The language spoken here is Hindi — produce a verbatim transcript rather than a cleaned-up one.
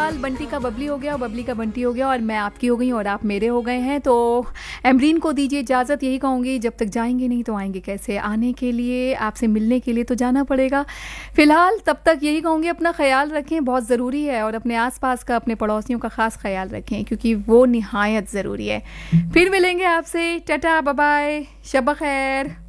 फिलहाल बंटी का बबली हो गया, बबली का बंटी हो गया और मैं आपकी हो गई और आप मेरे हो गए हैं। तो एमरीन को दीजिए इजाज़त, यही कहूँगी जब तक जाएंगे नहीं तो आएंगे कैसे, आने के लिए आपसे मिलने के लिए तो जाना पड़ेगा। फिलहाल तब तक यही कहूँगी अपना ख्याल रखें, बहुत ज़रूरी है, और अपने आसपास का, अपने पड़ोसियों का ख़ास ख्याल रखें क्योंकि वो निहायत ज़रूरी है। फिर मिलेंगे आपसे, टाटा बाय बाय, शब खैर।